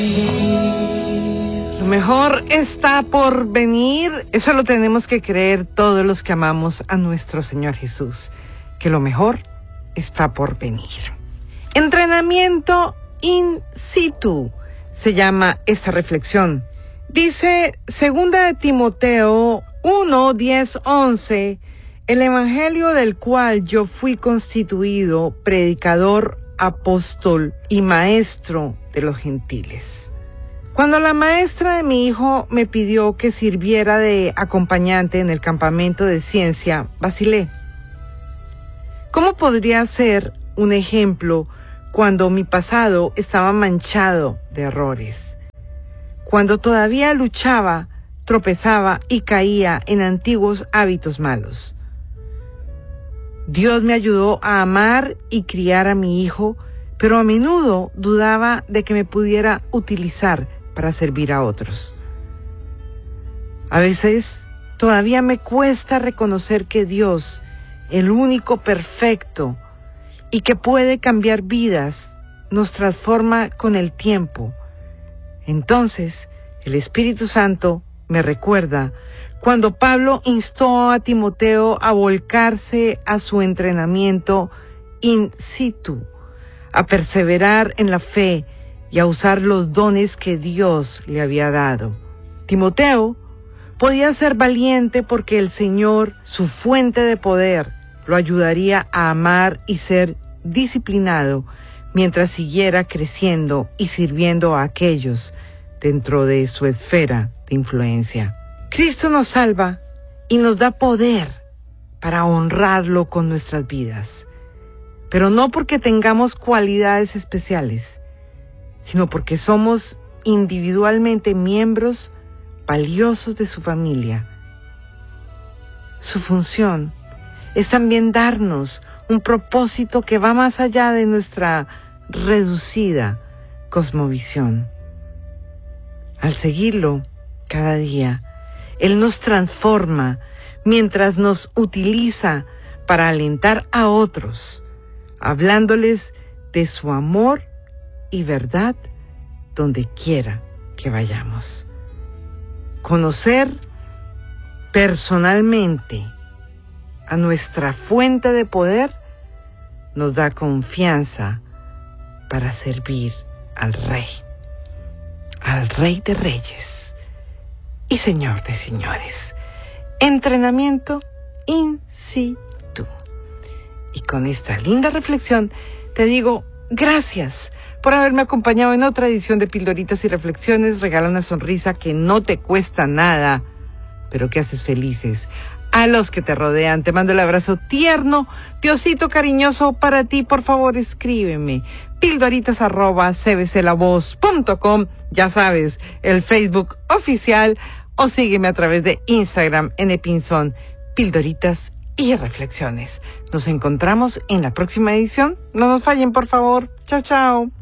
Lo mejor está por venir. Eso lo tenemos que creer todos los que amamos a nuestro Señor Jesús, que lo mejor está por venir. Entrenamiento in situ se llama esta reflexión. Dice 2 de Timoteo 1, 10, 11, el evangelio del cual yo fui constituido predicador, apóstol y maestro de los gentiles. Cuando la maestra de mi hijo me pidió que sirviera de acompañante en el campamento de ciencia, vacilé. ¿Cómo podría ser un ejemplo cuando mi pasado estaba manchado de errores? Cuando todavía luchaba, tropezaba y caía en antiguos hábitos malos. Dios me ayudó a amar y criar a mi hijo, pero a menudo dudaba de que me pudiera utilizar para servir a otros. A veces todavía me cuesta reconocer que Dios, el único perfecto y que puede cambiar vidas, nos transforma con el tiempo. Entonces, el Espíritu Santo me recuerda cuando Pablo instó a Timoteo a volcarse a su entrenamiento in situ, a perseverar en la fe y a usar los dones que Dios le había dado. Timoteo podía ser valiente porque el Señor, su fuente de poder, lo ayudaría a amar y ser disciplinado mientras siguiera creciendo y sirviendo a aquellos dentro de su esfera de influencia. Cristo nos salva y nos da poder para honrarlo con nuestras vidas, pero no porque tengamos cualidades especiales, sino porque somos individualmente miembros valiosos de su familia. Su función es también darnos un propósito que va más allá de nuestra reducida cosmovisión. Al seguirlo cada día, Él nos transforma mientras nos utiliza para alentar a otros, hablándoles de su amor y verdad donde quiera que vayamos. Conocer personalmente a nuestra fuente de poder nos da confianza para servir al Rey de Reyes y Señor de Señores. Entrenamiento in situ. Y con esta linda reflexión te digo gracias por haberme acompañado en otra edición de Pildoritas y Reflexiones. Regala una sonrisa que no te cuesta nada, pero que haces felices a los que te rodean. Te mando el abrazo tierno, Diosito cariñoso para ti. Por favor, escríbeme pildoritas@cbclavoz.com, ya sabes, el Facebook oficial, o sígueme a través de Instagram en Pinzón, Pildoritas y Reflexiones. Nos encontramos en la próxima edición. No nos fallen, por favor. Chao, chao.